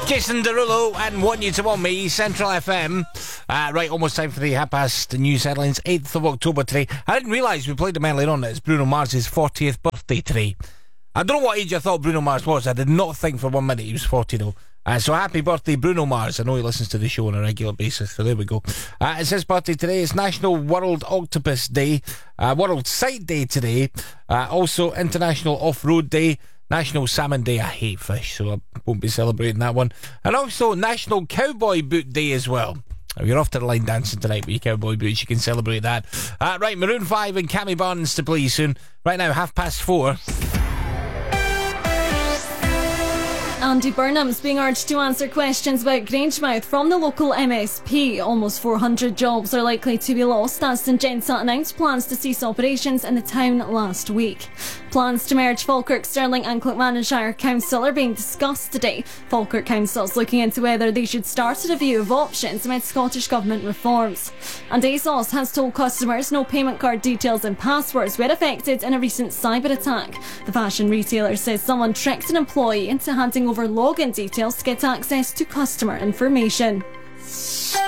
Jason Derulo and Want You to Want Me, Central FM. Right, almost time for the half-past news headlines. 8th of October today. I didn't realise we played him earlier on. It's Bruno Mars' 40th birthday today. I don't know what age I thought Bruno Mars was. I did not think for 1 minute he was 40 though. So happy birthday, Bruno Mars. I know he listens to the show on a regular basis, so there we go. It's his birthday today. It's National World Octopus Day, World Sight Day today, also International Off-Road Day, National Salmon Day. I hate fish, so I won't be celebrating that one. And also National Cowboy Boot Day as well. If you're off to the line dancing tonight with your cowboy boots, you can celebrate that. Right, Maroon 5 and Cammy Barnes to play you soon. Right now, 4:30. Andy Burnham's being urged to answer questions about Grangemouth from the local MSP. Almost 400 jobs are likely to be lost as St Gensat announced plans to cease operations in the town last week. Plans to merge Falkirk, Stirling and Clackmannanshire Council are being discussed today. Falkirk Council's looking into whether they should start a review of options amid Scottish Government reforms. And ASOS has told customers no payment card details and passwords were affected in a recent cyber attack. The fashion retailer says someone tricked an employee into handing over login details to get access to customer information.